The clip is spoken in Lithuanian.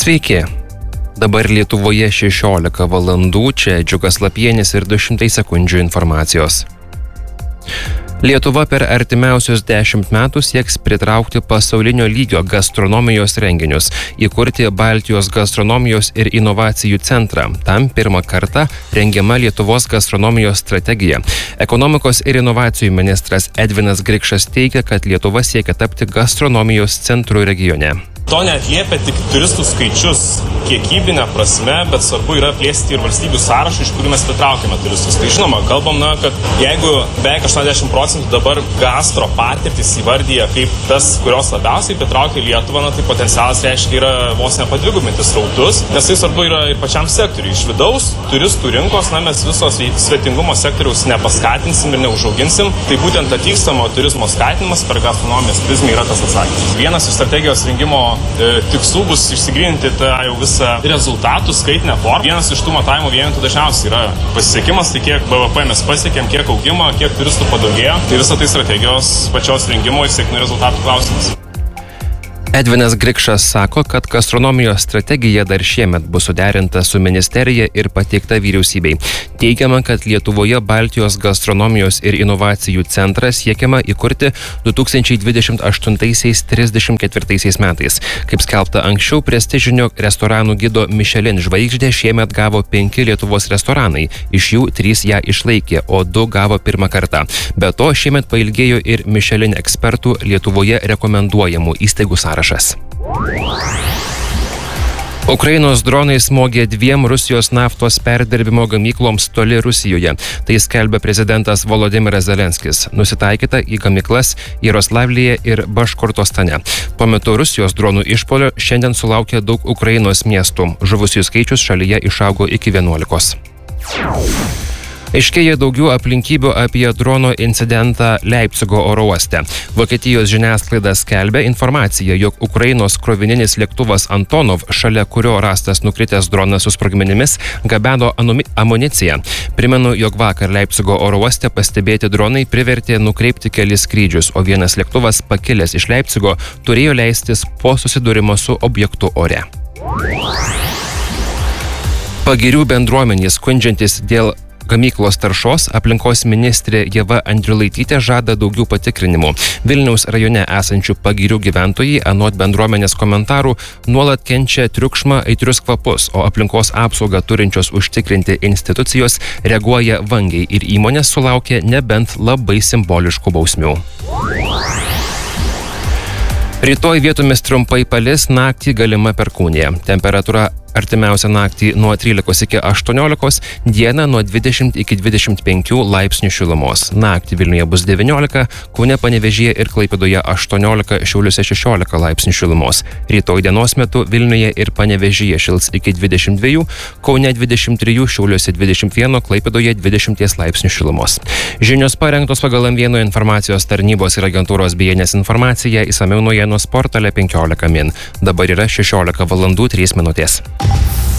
Sveiki. Dabar Lietuvoje 16 valandų, čia Džiugas Lapienis ir 200 sekundžių informacijos. Lietuva per artimiausius 10 metų sieks pritraukti pasaulinio lygio gastronomijos renginius, įkurti Baltijos gastronomijos ir inovacijų centrą. Tam pirmą kartą rengiama Lietuvos gastronomijos strategija. Ekonomikos ir inovacijų ministras Edvinas Grikšas teigia, kad Lietuva siekia tapti gastronomijos centru regione. To neatliepia tik turistų skaičius kiekybinė prasme, bet svarbu yra plėsti ir valstybių sąrašą, iš kurių mes pritraukiame turistus. Tai žinoma, kalbam, kad jeigu beveik 80% dabar gastro patirtis įvardyja kaip tas, kurios labiausiai pritraukia Lietuvą, tai potencialas reiškia yra vos nepadvigubinti srautus, nes tai svarbu yra ir pačiam sektoriui. Iš vidaus turistų rinkos, mes visos svetingumo sektoriaus nepaskatinsim ir neužauginsim. Tai būtent atvykstamo turizmo skatinimas per gastronomijos prizmę yra tas atsakymas. Vienas iš strategijos rengimo tikslų bus išsigryninti tą jau visą rezultatų skaitinę formą. Vienas iš tų matavimo vienetų dažniausiai yra pasisekimas, tai kiek BVP mes pasiekėm, kiek augimo, kiek turistų padaugėjo. Tai visą tai strategijos pačios rengimo ir sėkmių rezultatų klausimas. Edvinas Grikšas sako, kad gastronomijos strategija dar šiemet bus suderinta su ministerija ir pateikta vyriausybei. Teigiama, kad Lietuvoje Baltijos gastronomijos ir inovacijų centrą siekiama įkurti 2028-34 metais. Kaip skelbta anksčiau, prestižinio restoranų gido Michelin žvaigždę šiemet gavo 5 Lietuvos restoranai, iš jų 3 ją išlaikė, o 2 gavo pirmą kartą. Be to, šiemet pailgėjo ir Michelin ekspertų Lietuvoje rekomenduojamų įstaigų sąrašas. Ukrainos dronai smogė 2 Rusijos naftos perdirbimo gamykloms toli Rusijoje. Tai skelbia prezidentas Volodymyras Zelenskis. Nusitaikyta į gamyklas Jaroslavlyje ir Baškortostane. Tuo metu Rusijos dronų išpuolio šiandien sulaukė daug Ukrainos miestų. Žuvusiųjų skaičius šalyje išaugo iki 11. Aiškėja daugiau aplinkybių apie drono incidentą Leipcigo oro uoste. Vokietijos žiniasklaida skelbia informaciją, jog Ukrainos krovininis lėktuvas Antonov, šalia kurio rastas nukritęs dronas su sprogmenimis, gabeno amuniciją. Primenu, jog vakar Leipcigo oro uoste pastebėti dronai privertė nukreipti kelis skrydžius, o vienas lėktuvas pakilęs iš Leipcigo turėjo leistis po susidūrimo su objektu ore. Pagirių bendruomenė skundžiantis dėl gamyklos taršos, aplinkos ministrė Ieva Andriulaitytė žada daugiau patikrinimų. Vilniaus rajone esančių pagirių gyventojai, anot bendruomenės komentarų, nuolat kenčia triukšmą, aitrius kvapus, o aplinkos apsaugą turinčios užtikrinti institucijos reaguoja vangiai ir įmonės sulaukia nebent labai simboliškų bausmių. Rytoj vietomis trumpai palis, naktį galima perkūnija. Temperatūra artimiausią naktį nuo 13 iki 18, dieną nuo 20 iki 25 laipsnių šilumos. Naktį Vilniuje bus 19, Kaune, Panevėžyje ir Klaipėdoje 18, Šiauliuose 16 laipsnių šilumos. Rytoj dienos metu Vilniuje ir Panevėžyje šils iki 22, Kaune 23, Šiauliuose 21, Klaipėdoje 20 laipsnių šilumos. Žinios parengtos pagal M1 informacijos tarnybos ir agentūros BNS informaciją, išsamiau naujienų portale 15 min. Dabar yra 16 valandų 3 minutės.